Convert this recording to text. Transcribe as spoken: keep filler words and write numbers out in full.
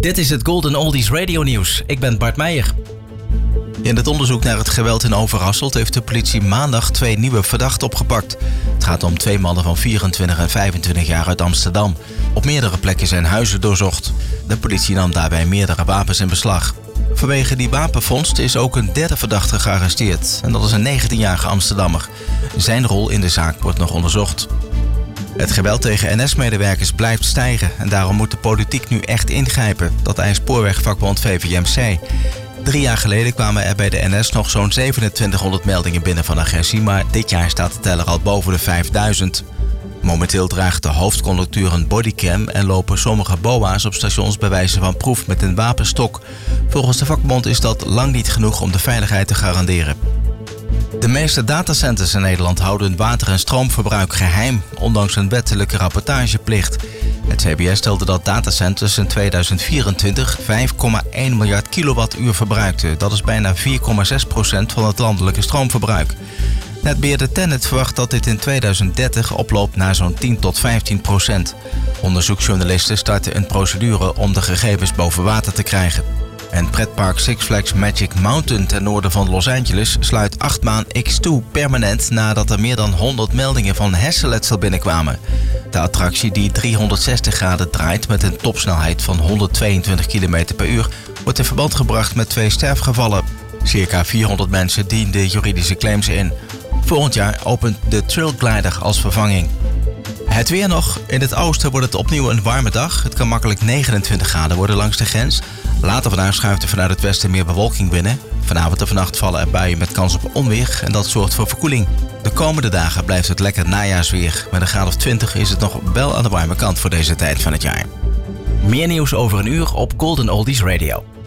Dit is het Golden Oldies Radio Nieuws. Ik ben Bart Meijer. In het onderzoek naar het geweld in Overasselt heeft de politie maandag twee nieuwe verdachten opgepakt. Het gaat om twee mannen van vierentwintig en vijfentwintig jaar uit Amsterdam. Op meerdere plekken zijn huizen doorzocht. De politie nam daarbij meerdere wapens in beslag. Vanwege die wapenvondst is ook een derde verdachte gearresteerd. En dat is een negentienjarige Amsterdammer. Zijn rol in de zaak wordt nog onderzocht. Het geweld tegen N S-medewerkers blijft stijgen en daarom moet de politiek nu echt ingrijpen. Dat eist spoorwegvakbond V V M C. Drie jaar geleden kwamen er bij de N S nog zo'n zevenentwintighonderd meldingen binnen van agressie, maar dit jaar staat de teller al boven de vijfduizend. Momenteel draagt de hoofdconducteur een bodycam en lopen sommige B O A's op stations bij wijze van proef met een wapenstok. Volgens de vakbond is dat lang niet genoeg om de veiligheid te garanderen. De meeste datacenters in Nederland houden water- en stroomverbruik geheim, ondanks een wettelijke rapportageplicht. Het C B S stelde dat datacenters in tweeduizend vierentwintig vijf komma één miljard kilowattuur verbruikten. Dat is bijna vier komma zes procent van het landelijke stroomverbruik. Netbeheerder Tennet verwacht dat dit in tweeduizend dertig oploopt naar zo'n tien tot vijftien procent. Onderzoeksjournalisten starten een procedure om de gegevens boven water te krijgen. En pretpark Six Flags Magic Mountain ten noorden van Los Angeles sluit achtbaan X twee permanent nadat er meer dan honderd meldingen van hersenletsel binnenkwamen. De attractie die driehonderdzestig graden draait met een topsnelheid van honderdtweeëntwintig kilometer per uur wordt in verband gebracht met twee sterfgevallen. Circa vierhonderd mensen dienden juridische claims in. Volgend jaar opent de Trailglider als vervanging. Het weer nog. In het oosten wordt het opnieuw een warme dag. Het kan makkelijk negenentwintig graden worden langs de grens. Later vandaag schuift er vanuit het westen meer bewolking binnen. Vanavond en vannacht vallen er buien met kans op onweer en dat zorgt voor verkoeling. De komende dagen blijft het lekker najaarsweer. Met een graad of twintig is het nog wel aan de warme kant voor deze tijd van het jaar. Meer nieuws over een uur op Golden Oldies Radio.